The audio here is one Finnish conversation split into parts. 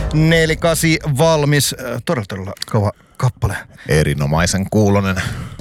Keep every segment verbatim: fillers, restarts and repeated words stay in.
neljäkymmentäkahdeksan valmis. Todella, todella kova kappale. Erinomaisen kuulonen.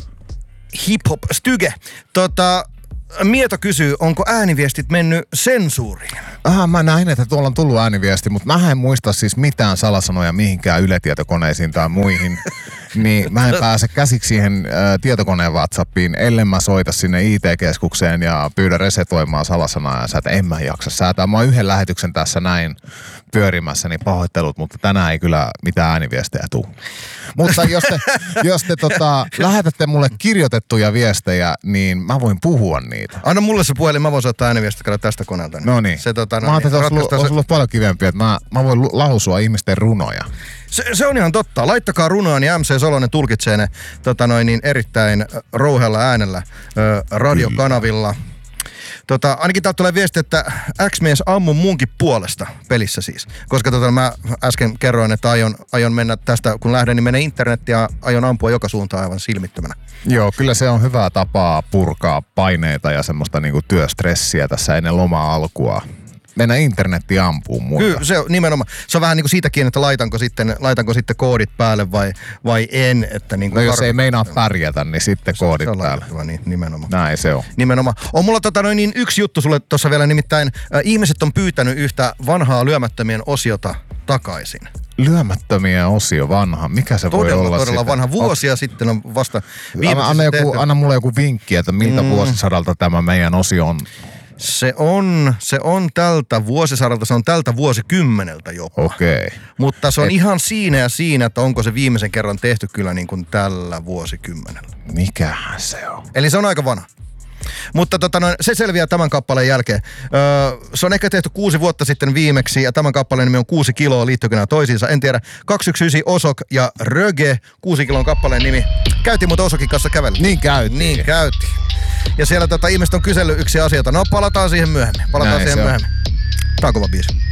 Hip-hop styge. Tota, Mieto kysyy, onko ääniviestit mennyt sensuuriin? Aha, mä näin, että tuolla on tullut ääniviesti, mutta mä en muista siis mitään salasanoja mihinkään ylätietokoneisiin tai muihin. Niin mä en pääse käsiksi siihen ä, tietokoneen WhatsAppiin, ellen mä soita sinne I T-keskukseen ja pyydä resetoimaan salasanaa ja sä, että en mä jaksa säätää. Mä oon yhden lähetyksen tässä näin pyörimässä, niin pahoittelut, mutta tänään ei kyllä mitään ääniviestejä tule. Mutta jos te, jos te tota, lähetätte mulle kirjoitettuja viestejä, niin mä voin puhua niitä. Anna mulle se puhelin, mä voin soittaa ääniviestiä tästä koneelta. No niin. Se, tota, no mä ajattelin, että olisi se... ollut, ollut paljon kivempiä, että mä, mä voin lausua ihmisten runoja. Se, se on ihan totta. Laittakaa runoa, niin M C Solonen tulkitsee ne tota noin, niin erittäin rouhealla äänellä ö, radiokanavilla. Tota, ainakin täältä tulee viesti, että X-mies ammun munkin puolesta pelissä siis. Koska tota, mä äsken kerroin, että aion, aion mennä tästä, kun lähden, niin menen internet ja aion ampua joka suuntaan aivan silmittömänä. Joo, kyllä se on hyvä tapa purkaa paineita ja semmoista niinku työstressiä tässä ennen lomaa alkua. Mennä internetiin ampuun muuta. Kyllä, se on nimenomaan. Se on vähän niin kuin siitäkin, että laitanko sitten, laitanko sitten koodit päälle vai, vai en. Että niin kuin no jos kar- ei meinaa pärjätä, niin sitten koodit se on päälle. Niin, nimenomaan. Näin se on. Nimenomaan. On mulla tota noin niin yksi juttu sulle tuossa vielä, nimittäin äh, ihmiset on pyytänyt yhtä vanhaa lyömättömien osiota takaisin. Lyömättömiä osio vanha. Mikä se todella, voi olla? Todella sitä? vanha. Vuosia oh. sitten on vasta anna, anna, joku, anna mulle joku vinkki, että miltä mm. vuosisadalta tämä meidän osio on. Se on, se on tältä vuosisadalta, se on tältä vuosikymmeneltä jopa. Okei. Okay. Mutta se on Et... ihan siinä ja siinä, että onko se viimeisen kerran tehty kyllä niin kuin tällä vuosikymmenellä. Mikähän se on? Eli se on aika vanha. Mutta tota, no, se selviää tämän kappaleen jälkeen. Öö, se on ehkä tehty kuusi vuotta sitten viimeksi ja tämän kappaleen nimi on kuusi kiloa, liittyykö nämä toisiinsa. En tiedä. kaksisataayhdeksänkymmentäyhdeksän Osok ja Röge, kuusi kilon kappaleen nimi. Käytiin muuten Osokin kanssa kävellä. Niin käytiin. Niin käytiin. Ja siellä tota, ihmiset on kysellyt yksi asioita. No palataan siihen myöhemmin. Palataan Näin siihen myöhemmin. Tää on kova biisi.